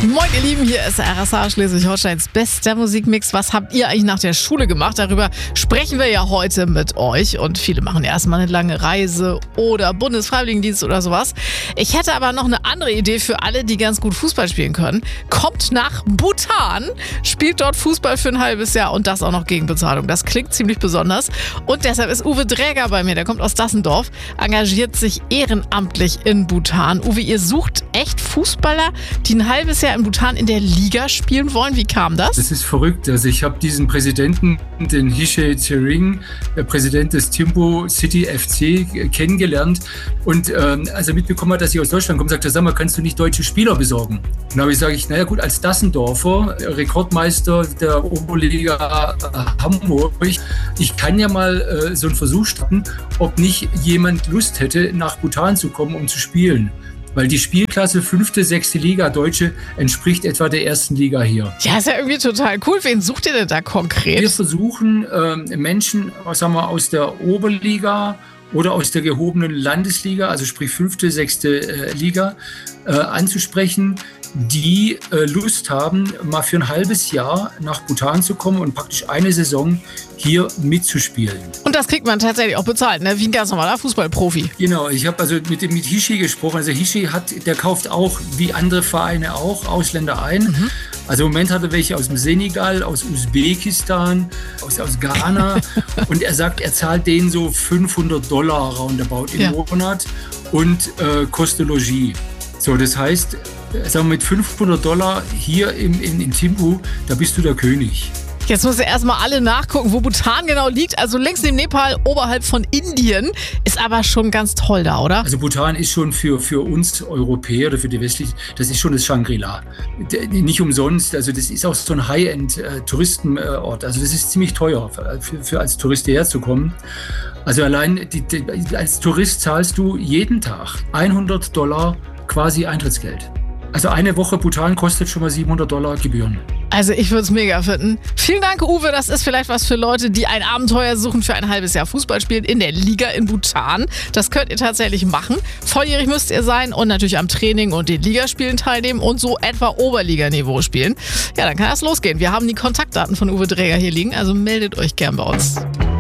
Moin ihr Lieben, hier ist RSA Schleswig-Holsteins bester Musikmix. Was habt ihr eigentlich nach der Schule gemacht? Darüber sprechen wir ja heute mit euch. Und viele machen erstmal eine lange Reise oder Bundesfreiwilligendienst oder sowas. Ich hätte aber noch eine andere Idee für alle, die ganz gut Fußball spielen können. Kommt nach Bhutan, spielt dort Fußball für ein halbes Jahr und das auch noch gegen Bezahlung. Das klingt ziemlich besonders. Und deshalb ist Uwe Dräger bei mir, der kommt aus Dassendorf, engagiert sich ehrenamtlich in Bhutan. Uwe, ihr sucht echt Fußballer, die ein halbes Jahr in Bhutan in der Liga spielen wollen. Wie kam das? Das ist verrückt. Also ich habe diesen Präsidenten, den Hishe Tsering, der Präsident des Thimphu City FC, kennengelernt. Und als er mitbekommen hat, dass ich aus Deutschland komme, sagte er, sag mal, kannst du nicht deutsche Spieler besorgen? Und dann sage ich, naja gut, als Dassendorfer, Rekordmeister der Oberliga Hamburg, ich kann ja mal so einen Versuch starten, ob nicht jemand Lust hätte, nach Bhutan zu kommen, um zu spielen. Weil die Spielklasse 5., 6. Liga Deutsche entspricht etwa der 1. Liga hier. Ja, ist ja irgendwie total cool. Wen sucht ihr denn da konkret? Wir versuchen Menschen, sagen wir, aus der Oberliga oder aus der gehobenen Landesliga, also sprich 5., 6. Liga, anzusprechen, die Lust haben, mal für ein halbes Jahr nach Bhutan zu kommen und praktisch eine Saison hier mitzuspielen. Und das kriegt man tatsächlich auch bezahlt, ne? Wie ein ganz normaler Fußballprofi. Genau, ich habe also mit Hishe gesprochen. Also Hishe der kauft auch, wie andere Vereine auch, Ausländer ein. Mhm. Also im Moment hat er welche aus dem Senegal, aus Usbekistan, aus Ghana. Und er sagt, er zahlt denen so $500 roundabout im Monat und Koste Logis. So, das heißt, sagen wir, mit $500 hier in Thimphu, da bist du der König. Jetzt müssen wir erstmal alle nachgucken, wo Bhutan genau liegt. Also links neben Nepal, oberhalb von Indien. Ist aber schon ganz toll da, oder? Also Bhutan ist schon für uns Europäer oder für die Westlichen, das ist schon das Shangri-La. Nicht umsonst, also das ist auch so ein High-End-Touristenort. Also das ist ziemlich teuer, für als Tourist hierher zu kommen. Also allein als Tourist zahlst du jeden Tag $100 quasi Eintrittsgeld. Also eine Woche Bhutan kostet schon mal $700 Gebühren. Also ich würde es mega finden. Vielen Dank, Uwe. Das ist vielleicht was für Leute, die ein Abenteuer suchen für ein halbes Jahr Fußball spielen in der Liga in Bhutan. Das könnt ihr tatsächlich machen. Volljährig müsst ihr sein und natürlich am Training und den Ligaspielen teilnehmen und so etwa Oberliganiveau spielen. Ja, dann kann das losgehen. Wir haben die Kontaktdaten von Uwe Dräger hier liegen, also meldet euch gern bei uns.